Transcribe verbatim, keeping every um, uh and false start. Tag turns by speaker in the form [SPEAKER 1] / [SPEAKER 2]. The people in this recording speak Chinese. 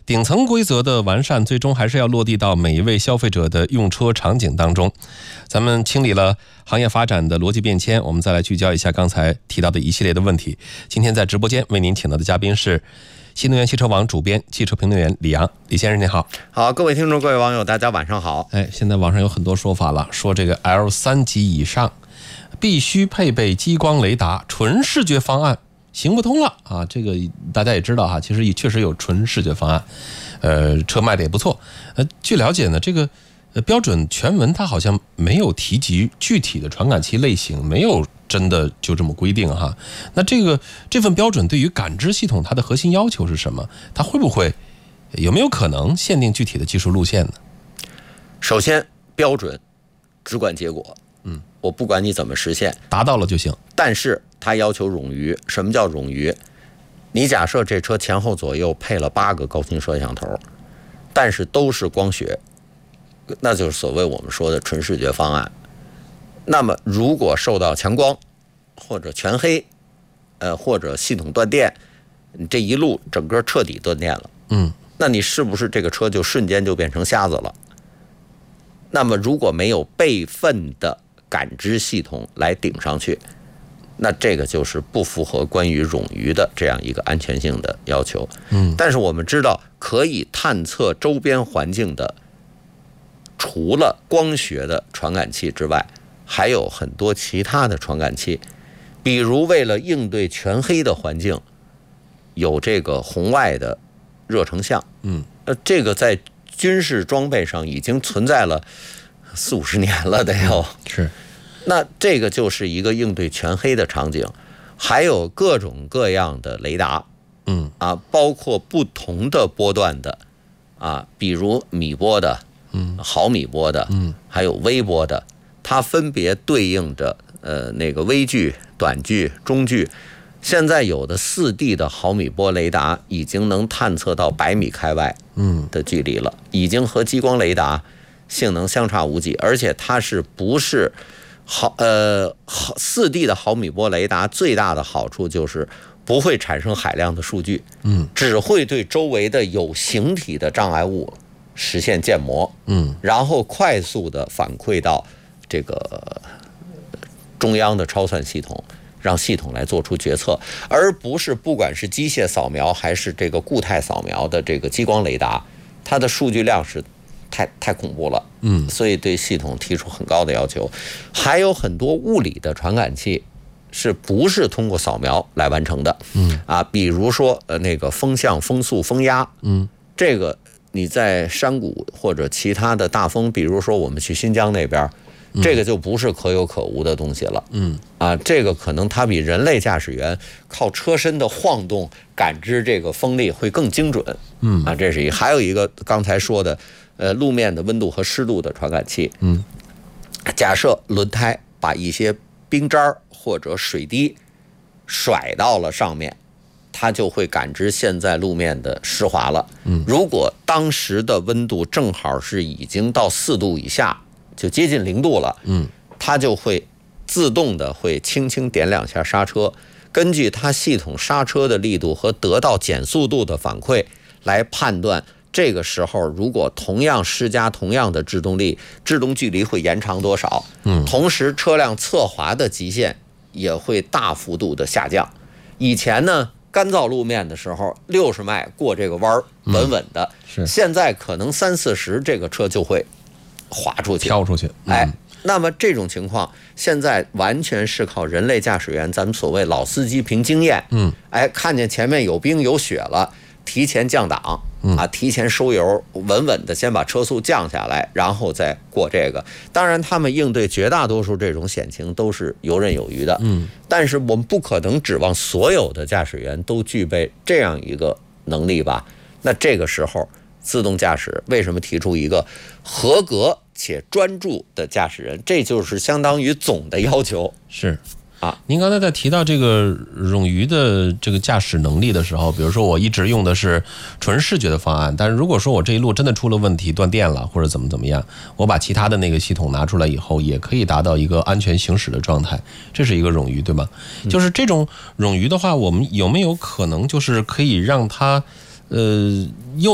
[SPEAKER 1] 顶层规则的完善，最终还是要落地到每一位消费者的用车场景当中。咱们清理了行业发展的逻辑变迁，我们再来聚焦一下刚才提到的一系列的问题。今天在直播间为您请到的嘉宾是新能源汽车网主编、汽车评论员李阳。李先生您好。
[SPEAKER 2] 好，各位听众、各位网友，大家晚上好。
[SPEAKER 1] 哎，现在网上有很多说法了，说这个 L 三 级以上必须配备激光雷达，纯视觉方案行不通了啊！这个大家也知道哈，其实也确实有纯视觉方案，呃，车卖的也不错。呃，据了解呢，这个呃标准全文它好像没有提及具体的传感器类型，没有真的就这么规定哈。那这个这份标准对于感知系统它的核心要求是什么？它会不会有没有可能限定具体的技术路线呢？
[SPEAKER 2] 首先，标准只管结果，
[SPEAKER 1] 嗯，
[SPEAKER 2] 我不管你怎么实现，
[SPEAKER 1] 达到了就行。
[SPEAKER 2] 但是它要求冗余。什么叫冗余？你假设这车前后左右配了八个高清摄像头，但是都是光学，那就是所谓我们说的纯视觉方案。那么如果受到强光或者全黑，呃，或者系统断电，你这一路整个彻底断电了，
[SPEAKER 1] 嗯，
[SPEAKER 2] 那你是不是这个车就瞬间就变成瞎子了？那么如果没有备份的感知系统来顶上去，那这个就是不符合关于冗余的这样一个安全性的要求。
[SPEAKER 1] 嗯，
[SPEAKER 2] 但是我们知道，可以探测周边环境的，除了光学的传感器之外，还有很多其他的传感器，比如为了应对全黑的环境，有这个红外的热成像。
[SPEAKER 1] 嗯，
[SPEAKER 2] 呃，这个在军事装备上已经存在了四五十年了，得有。
[SPEAKER 1] 是。
[SPEAKER 2] 那这个就是一个应对全黑的场景，还有各种各样的雷达，
[SPEAKER 1] 嗯
[SPEAKER 2] 啊，包括不同的波段的，啊，比如米波的，
[SPEAKER 1] 嗯，
[SPEAKER 2] 毫米波的，
[SPEAKER 1] 嗯，
[SPEAKER 2] 还有微波的，它分别对应着呃那个微距、短距、中距。现在有的四 D 的毫米波雷达已经能探测到百米开外的距离了，已经和激光雷达性能相差无几，而且它是不是好呃四 D 的毫米波雷达最大的好处就是不会产生海量的数据，
[SPEAKER 1] 嗯，
[SPEAKER 2] 只会对周围的有形体的障碍物实现建模，
[SPEAKER 1] 嗯，
[SPEAKER 2] 然后快速的反馈到这个中央的超算系统，让系统来做出决策，而不是不管是机械扫描还是这个固态扫描的这个激光雷达，它的数据量是太太恐怖了，
[SPEAKER 1] 嗯，
[SPEAKER 2] 所以对系统提出很高的要求。还有很多物理的传感器是不是通过扫描来完成的？
[SPEAKER 1] 嗯
[SPEAKER 2] 啊，比如说呃那个风向、风速、风压，
[SPEAKER 1] 嗯，
[SPEAKER 2] 这个你在山谷或者其他的大风，比如说我们去新疆那边，这个就不是可有可无的东西了。
[SPEAKER 1] 嗯
[SPEAKER 2] 啊，这个可能它比人类驾驶员靠车身的晃动感知这个风力会更精准。
[SPEAKER 1] 嗯
[SPEAKER 2] 啊，这是一，还有一个刚才说的，呃，路面的温度和湿度的传感器。
[SPEAKER 1] 嗯，
[SPEAKER 2] 假设轮胎把一些冰渣或者水滴甩到了上面，它就会感知现在路面的湿滑了。
[SPEAKER 1] 嗯，
[SPEAKER 2] 如果当时的温度正好是已经到四度以下，就接近零度了，
[SPEAKER 1] 嗯，
[SPEAKER 2] 它就会自动的会轻轻点两下刹车，根据它系统刹车的力度和得到减速度的反馈来判断这个时候如果同样施加同样的制动力，制动距离会延长多少。
[SPEAKER 1] 嗯，
[SPEAKER 2] 同时车辆侧滑的极限也会大幅度的下降。以前呢，干燥路面的时候六十迈过这个弯稳稳的，
[SPEAKER 1] 是
[SPEAKER 2] 现在可能三四十这个车就会滑出去，
[SPEAKER 1] 飘出去。嗯、
[SPEAKER 2] 哎，那么这种情况现在完全是靠人类驾驶员，咱们所谓老司机凭经验，
[SPEAKER 1] 嗯，
[SPEAKER 2] 哎，看见前面有冰有雪了，提前降档，啊，提前收油，稳稳的先把车速降下来，然后再过这个。当然，他们应对绝大多数这种险情都是游刃有余的，
[SPEAKER 1] 嗯，
[SPEAKER 2] 但是我们不可能指望所有的驾驶员都具备这样一个能力吧？那这个时候，自动驾驶为什么提出一个合格且专注的驾驶人？这就是相当于总的要求。
[SPEAKER 1] 是
[SPEAKER 2] 啊，
[SPEAKER 1] 您刚才在提到这个冗余的这个驾驶能力的时候，比如说我一直用的是纯视觉的方案，但是如果说我这一路真的出了问题，断电了或者怎么怎么样，我把其他的那个系统拿出来以后，也可以达到一个安全行驶的状态，这是一个冗余，对吗？嗯、就是这种冗余的话，我们有没有可能就是可以让它呃又